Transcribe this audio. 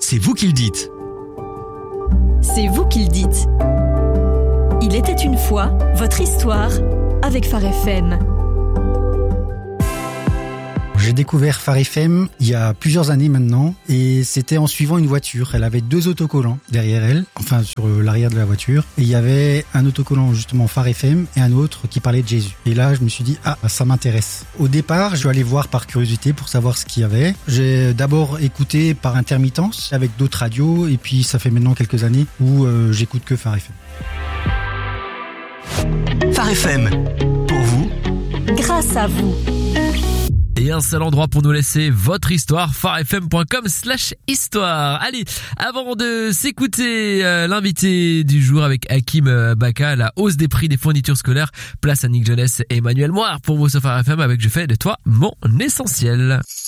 c'est vous qui le dites. C'est vous qui le dites. Il était une fois votre histoire avec Phare FM. J'ai découvert Phare FM il y a plusieurs années maintenant et c'était en suivant une voiture. Elle avait 2 autocollants derrière elle, enfin sur l'arrière de la voiture. Et il y avait un autocollant justement Phare FM et un autre qui parlait de Jésus. Et là, je me suis dit, ça m'intéresse. Au départ, je vais aller voir par curiosité pour savoir ce qu'il y avait. J'ai d'abord écouté par intermittence avec d'autres radios et puis ça fait maintenant quelques années où j'écoute que Phare FM. Phare FM, pour vous, grâce à vous. Et un seul endroit pour nous laisser votre histoire, pharefm.com/histoire. Allez, avant de s'écouter l'invité du jour avec Hakim Baka, la hausse des prix des fournitures scolaires, place à Nick Jonas et Emmanuel Moir pour vous sur Phare FM avec Je fais de toi mon essentiel.